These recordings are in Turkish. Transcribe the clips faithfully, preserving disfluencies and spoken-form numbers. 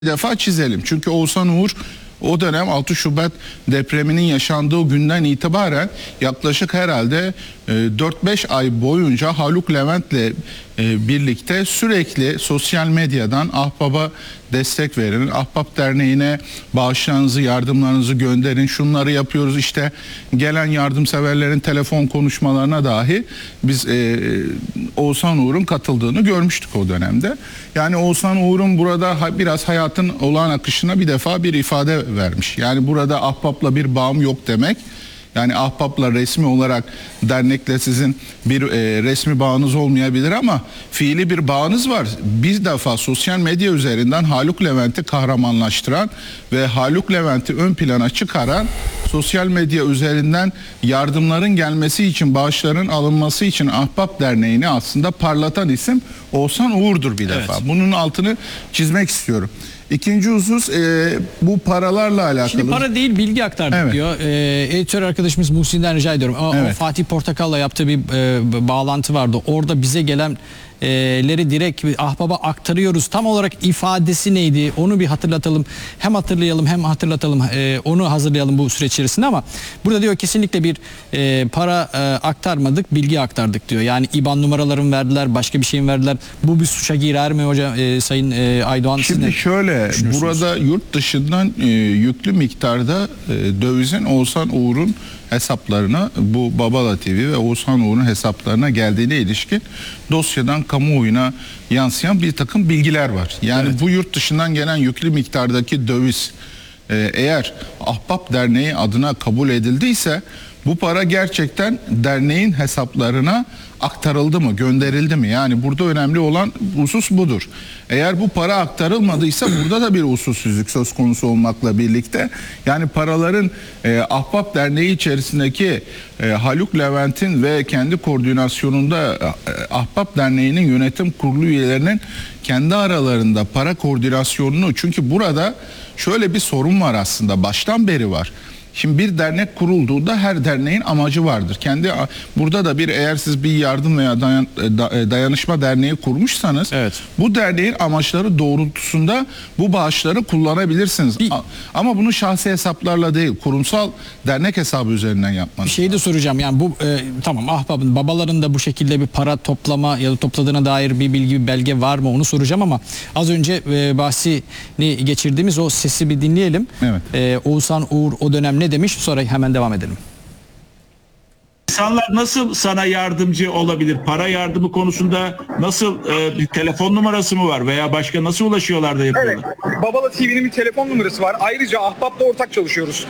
defa çizelim. Çünkü Oğuzhan Uğur o dönem altı Şubat depreminin yaşandığı günden itibaren yaklaşık herhalde dört beş ay boyunca Haluk Levent'le birlikte sürekli sosyal medyadan Ahbap'a destek verin, Ahbap Derneği'ne bağışlarınızı, yardımlarınızı gönderin, şunları yapıyoruz, işte gelen yardımseverlerin telefon konuşmalarına dahi biz e, Oğuzhan Uğur'un katıldığını görmüştük o dönemde. Yani Oğuzhan Uğur'un burada biraz hayatın olağan akışına bir defa bir ifade vermiş. Yani burada Ahbap'la bir bağım yok demek. Yani Ahbap'la resmi olarak dernekle sizin bir e, resmi bağınız olmayabilir ama fiili bir bağınız var. Bir defa sosyal medya üzerinden Haluk Levent'i kahramanlaştıran ve Haluk Levent'i ön plana çıkaran, sosyal medya üzerinden yardımların gelmesi için, bağışların alınması için Ahbap Derneği'ni aslında parlatan isim Oğuzhan Uğur'dur bir defa. Evet. Bunun altını çizmek istiyorum. İkinci husus e, bu paralarla alakalı. Şimdi para değil, bilgi aktardık, evet, diyor. E, editör arkadaşımız Muhsin'den rica ediyorum. O, evet. o Fatih Portakal'la yaptığı bir e, bağlantı vardı. Orada bize gelen e, leri direkt Ahbap'a aktarıyoruz. Tam olarak ifadesi neydi? Onu bir hatırlatalım. Hem hatırlayalım hem hatırlatalım. E, onu hazırlayalım bu süreç içerisinde ama burada diyor kesinlikle bir e, para e, aktarmadık, bilgi aktardık diyor. Yani İ B A N numaralarını verdiler, başka bir şeyin verdiler. Bu bir suça girer mi hocam, e, Sayın e, Aydoğan? Şimdi şöyle, burada yurt dışından e, yüklü miktarda e, dövizin Oğuzhan Uğur'un hesaplarına, bu Babala T V ve Oğuzhan Uğur'un hesaplarına geldiğine ilişkin dosyadan kamuoyuna yansıyan bir takım bilgiler var. Yani evet, bu yurt dışından gelen yüklü miktardaki döviz e, eğer Ahbap Derneği adına kabul edildiyse bu para gerçekten derneğin hesaplarına aktarıldı mı, gönderildi mi? Yani burada önemli olan husus budur. Eğer bu para aktarılmadıysa burada da bir usulsüzlük söz konusu olmakla birlikte, yani paraların e, Ahbap Derneği içerisindeki e, Haluk Levent'in ve kendi koordinasyonunda e, Ahbap Derneği'nin yönetim kurulu üyelerinin kendi aralarında para koordinasyonunu, çünkü burada şöyle bir sorun var aslında, baştan beri var. Şimdi bir dernek kurulduğunda her derneğin amacı vardır. Kendi burada da bir, eğer siz bir yardım veya dayan, dayanışma derneği kurmuşsanız, evet, bu derneğin amaçları doğrultusunda bu bağışları kullanabilirsiniz. Bir, ama bunu şahsi hesaplarla değil, kurumsal dernek hesabı üzerinden yapmanız. Bir şey de soracağım. Yani bu e, tamam, Ahbap'ın, babaların da bu şekilde bir para toplama ya da topladığına dair bir bilgi, bir belge var mı, onu soracağım ama az önce e, bahsini geçirdiğimiz o sesi bir dinleyelim. Evet. E, Oğuzhan Uğur o dönem ne demiş? Sonra hemen devam edelim. İnsanlar nasıl sana yardımcı olabilir? Para yardımı konusunda nasıl, e, bir telefon numarası mı var veya başka nasıl ulaşıyorlar da yapıyorlar? Evet. Babala T V'nin bir telefon numarası var. Ayrıca Ahbap'la ortak çalışıyoruz.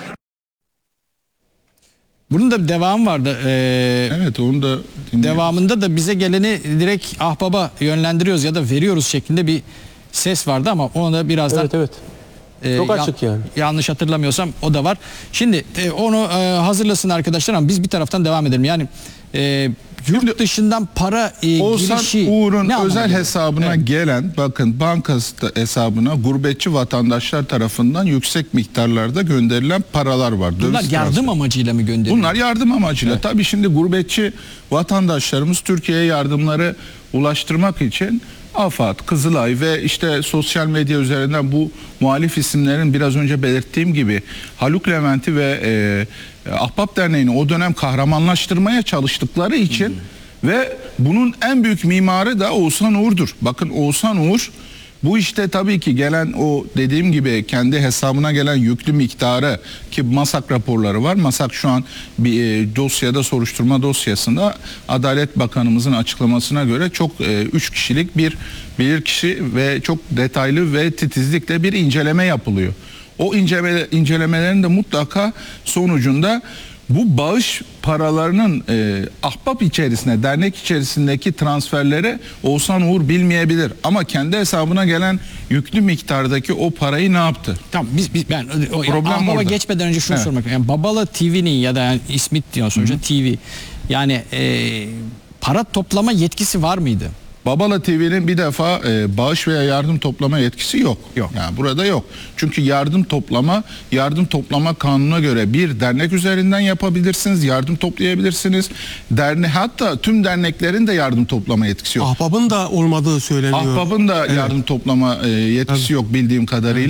Bunun da bir devamı vardı. Ee, evet, onu da devamında da bize geleni direkt Ahbap'a yönlendiriyoruz ya da veriyoruz şeklinde bir ses vardı ama onu da birazdan... Evet, evet. Çok Ee, açık yani. Yanlış hatırlamıyorsam o da var. Şimdi e, onu e, hazırlasın arkadaşlar ama biz bir taraftan devam edelim. Yani e, yurt dışından para e, Oğuzhan girişi... Uğur'un özel geliyor? hesabına evet, gelen, bakın, bankası hesabına gurbetçi vatandaşlar tarafından yüksek miktarlarda gönderilen paralar var. Bunlar Döviz yardım transferi amacıyla mı gönderiliyor? Bunlar yardım amacıyla. Evet. Tabii şimdi gurbetçi vatandaşlarımız Türkiye'ye yardımları ulaştırmak için AFAD, Kızılay ve işte sosyal medya üzerinden bu muhalif isimlerin biraz önce belirttiğim gibi Haluk Levent'i ve e, Ahbap Derneği'ni o dönem kahramanlaştırmaya çalıştıkları için, hmm, ve bunun en büyük mimarı da Oğuzhan Uğur'dur. Bakın, Oğuzhan Uğur bu işte tabii ki gelen o dediğim gibi kendi hesabına gelen yüklü miktarı, ki MASAK raporları var. MASAK şu an bir e, dosyada, soruşturma dosyasında, Adalet Bakanımızın açıklamasına göre çok e, üç kişilik bir bilirkişi ve çok detaylı ve titizlikle bir inceleme yapılıyor. O inceleme, incelemelerin de mutlaka sonucunda bu bağış paralarının e, Ahbap içerisinde, dernek içerisindeki transferleri Oğuzhan Uğur bilmeyebilir. Ama kendi hesabına gelen yüklü miktardaki o parayı ne yaptı? Tamam, biz, biz ben o, yani Ahbap'a geçmeden önce şunu, evet, sormak. Yani Babala T V'nin ya da yani ismi diyor sonuçta T V. Yani e, para toplama yetkisi var mıydı? Babala T V'nin bir defa e, bağış veya yardım toplama yetkisi yok. Yok. Yani burada yok. Çünkü yardım toplama, yardım toplama kanununa göre bir dernek üzerinden yapabilirsiniz, yardım toplayabilirsiniz. Derne hatta tüm derneklerin de yardım toplama yetkisi yok. Ahbabın da olmadığı söyleniyor. Ahbabın da Evet. yardım toplama e, yetkisi Tabii. yok bildiğim kadarıyla.